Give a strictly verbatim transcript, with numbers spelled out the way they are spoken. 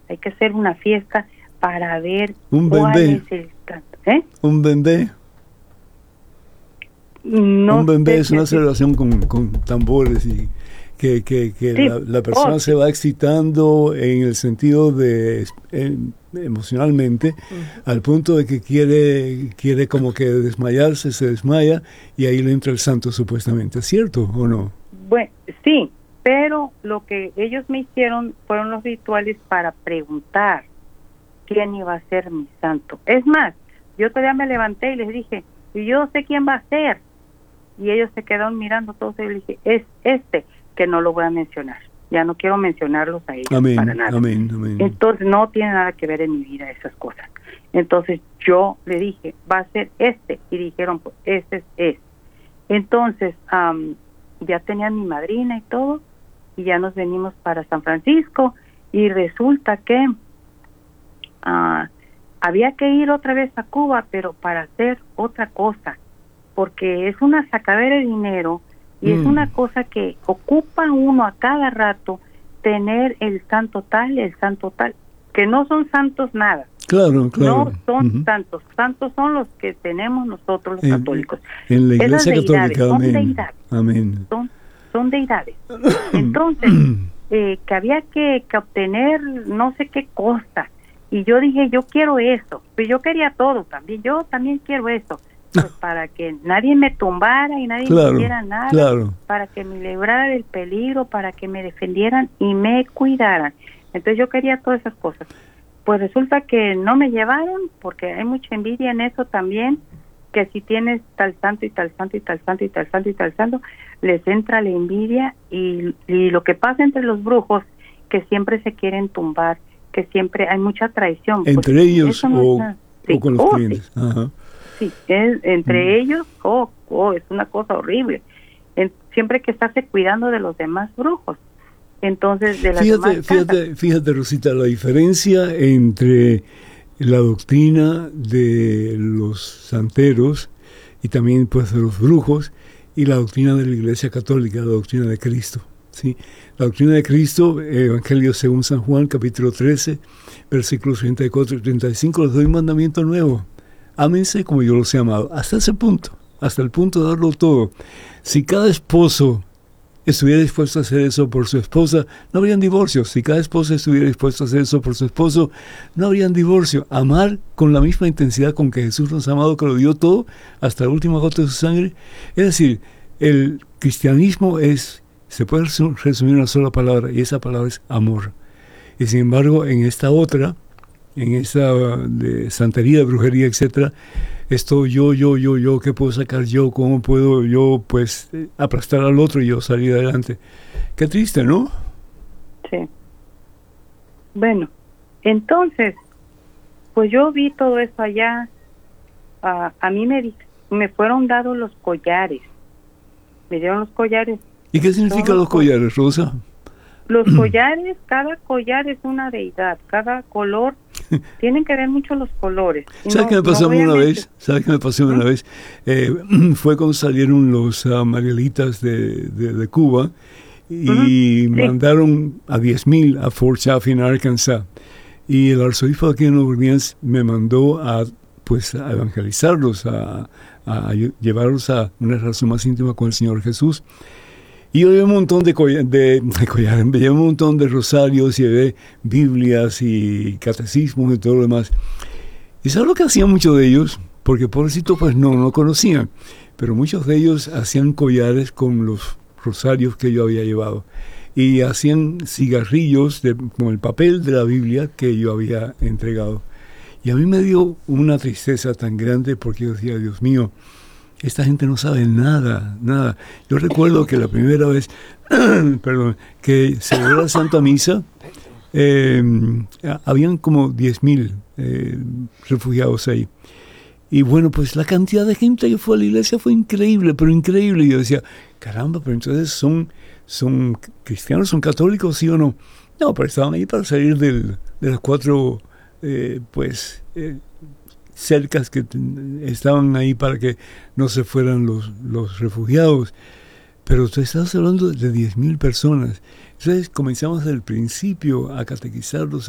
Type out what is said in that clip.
hay que hacer una fiesta para ver un cuál bembé. es el santo. ¿Eh? Un bembé. No un bembé sé es si una así- celebración con, con tambores y que, que, que Sí. la, la persona Oh, se va excitando en el sentido de eh, emocionalmente, Ujú. al punto de que quiere quiere como que desmayarse, se desmaya y ahí le entra el santo supuestamente. ¿Es cierto o no? Bueno, sí, pero lo que ellos me hicieron fueron los rituales para preguntar quién iba a ser mi santo. Es más, yo todavía me levanté y les dije, y yo sé quién va a ser. Y ellos se quedaron mirando todos y les dije, es este, que no lo voy a mencionar. Ya no quiero mencionarlos a ellos para Amén, nada. amén, amén. Entonces no tiene nada que ver en mi vida esas cosas. Entonces yo le dije, va a ser este. Y dijeron, pues este es este. Entonces um, ya tenía mi madrina y todo, y ya nos venimos para San Francisco, y resulta que uh, había que ir otra vez a Cuba, pero para hacer otra cosa, porque es una sacadera de dinero, y Mm. es una cosa que ocupa uno a cada rato, tener el santo tal, el santo tal, que no son santos nada. Claro, claro. No son Ujú. santos, santos son los que tenemos nosotros los En, católicos. en la Esas Iglesia deidades Católica, son amén. deidades, Amén. son, son deidades. Entonces, eh, que había que, que obtener no sé qué cosa, y yo dije, yo quiero eso, pues yo quería todo también, yo también quiero eso, pues para que nadie me tumbara y nadie Claro, me hiciera nada, claro. para que me librara del peligro, para que me defendieran y me cuidaran. Entonces yo quería todas esas cosas. Pues resulta que no me llevaron, porque hay mucha envidia en eso también, que si tienes tal santo y tal santo y tal santo y tal santo y tal santo, les entra la envidia, y, y lo que pasa entre los brujos, que siempre se quieren tumbar, que siempre hay mucha traición. Entre pues, ellos eso no es o, nada. o Sí. con los Oh, clientes. sí. Ajá. Sí, es, entre Mm. ellos, oh, oh, es una cosa horrible. En- siempre hay que estarse cuidando de los demás brujos. Entonces, de las Fíjate, demás casas. fíjate, fíjate, Rosita, la diferencia entre la doctrina de los santeros y también pues de los brujos y la doctrina de la Iglesia Católica, la doctrina de Cristo. ¿Sí? La doctrina de Cristo, Evangelio según San Juan, capítulo trece, versículos treinta y cuatro y treinta y cinco, les doy un mandamiento nuevo. Ámense como yo los he amado. Hasta ese punto, hasta el punto de darlo todo. Si cada esposo estuviera dispuesto a hacer eso por su esposa, no habrían divorcios. Si cada esposa estuviera dispuesto a hacer eso por su esposo, no habrían divorcio. Amar con la misma intensidad con que Jesús nos ha amado, que lo dio todo, hasta la última gota de su sangre. Es decir, el cristianismo es, se puede resumir en una sola palabra, y esa palabra es amor. Y sin embargo, en esta otra, en esta de santería, brujería, etcétera, esto yo, yo, yo, yo, ¿qué puedo sacar yo? ¿Cómo puedo yo, pues, eh, aplastar al otro y yo salir adelante? Qué triste, ¿no? Sí. Bueno, entonces, pues yo vi todo eso allá. Uh, a mí me, di- me fueron dados los collares. Me dieron los collares. ¿Y qué significan Todos los collares, Rosa? Los collares, cada collar es una deidad, cada color, tienen que ver mucho los colores. Y ¿Sabes no- qué me pasó no a mí voy a una mencionar- vez? ¿Sabes qué me pasó una ¿Mm? vez? Eh, fue cuando salieron los uh, Marielitas de, de, de Cuba y Ujú, sí. mandaron a diez mil a Fort Chaffin, Arkansas. Y el arzobispo de aquí en Nueva Orleans me mandó a, pues, a evangelizarlos, a, a llevarlos a una relación más íntima con el Señor Jesús. Y yo llevé un montón de, colla- de, de collares, llevé un montón de rosarios, llevé Biblias y catecismos y todo lo demás. ¿Y sabes lo que hacían muchos de ellos? Porque pobrecito pues no, no conocían, pero muchos de ellos hacían collares con los rosarios que yo había llevado. Y hacían cigarrillos de, con el papel de la Biblia que yo había entregado. Y a mí me dio una tristeza tan grande porque yo decía, Dios mío, esta gente no sabe nada, nada. Yo recuerdo que la primera vez, perdón, que celebré la Santa Misa, eh, habían como diez mil eh, refugiados ahí. Y bueno, pues la cantidad de gente que fue a la iglesia fue increíble, pero increíble. Y yo decía, caramba, pero entonces son, son cristianos, son católicos, ¿sí o no? No, pero estaban ahí para salir del, de las cuatro, eh, pues... Eh, cercas que estaban ahí para que no se fueran los, los refugiados. Pero tú estás hablando de diez mil personas. Entonces comenzamos desde el principio a catequizarlos,